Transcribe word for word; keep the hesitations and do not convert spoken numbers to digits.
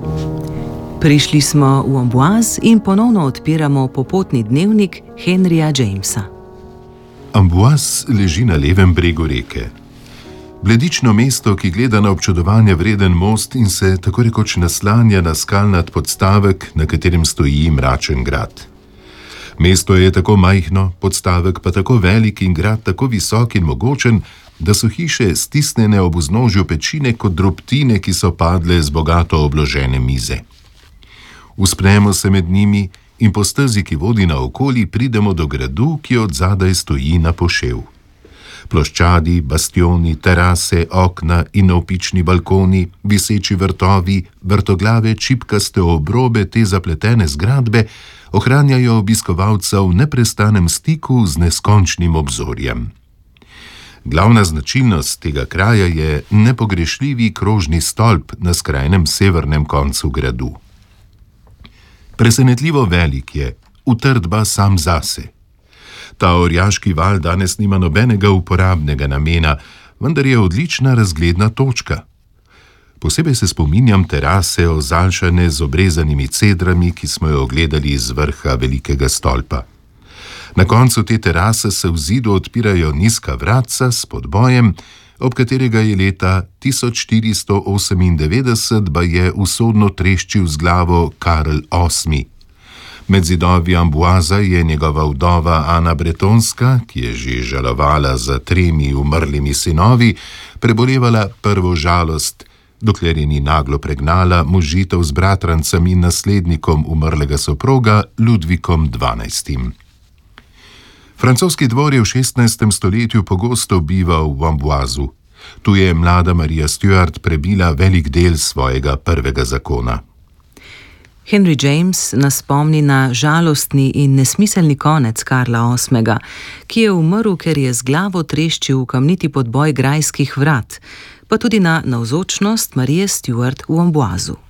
Prišli smo v Amboise in ponovno odpiramo popotni dnevnik Henryja Jamesa. Amboise leži na levem bregu reke. Bledično mesto, ki gleda na občudovanja vreden most in se tako rekoč naslanja na skalnat podstavek, na katerem stoji mračen grad. Mesto je tako majhno, podstavek pa tako velik in grad tako visok in mogočen, da so hiše stisnjene ob vznožju pečine kot drobtine, ki so padle z bogato obložene mize. Uspremo se med njimi in po stezi, ki vodi naokoli, pridemo do gradu, ki od zadaj stoji na pošev. Ploščadi, bastioni, terase, okna in navpični balkoni, viseči vrtovi, vrtoglave čipkaste obrobe te zapletene zgradbe ohranjajo obiskovalca v neprestanem stiku z neskončnim obzorjem. Glavna značilnost tega kraja je nepogrešljivi krožni stolp na skrajnem severnem koncu gradu. Presenetljivo velik je, utrdba sam zase. Ta orjaški val danes nima nobenega uporabnega namena, vendar je odlična razgledna točka. Posebej se spominjam terase, ozaljšane z obrezanimi cedrami, ki smo jo ogledali z vrha velikega stolpa. Na koncu te terase se v zidu odpirajo nizka vratca s podbojem, ob katerega je leta tisoč štiristo osemindevetdeset baje usodno treščil z glavo Karl osmi. Med zidovi Amboisa je njegova vdova Ana Bretonska, ki je že žalovala za tremi umrlimi sinovi, prebolevala prvo žalost, dokler je ni naglo pregnala možitev z bratrancem in naslednikom umrlega soproga Ludvikom dvanajstim. Francoski dvor je v šestnajstem stoletju pogosto bival v Amboisu. Tu je mlada Marija Stuart prebila velik del svojega prvega zakona. Henry James nas spomni na žalostni in nesmiselni konec Karla osmega, ki je umrl, ker je z glavo treščil v kamniti podboj grajskih vrat, pa tudi na navzočnost Marije Stuart v Amboisu.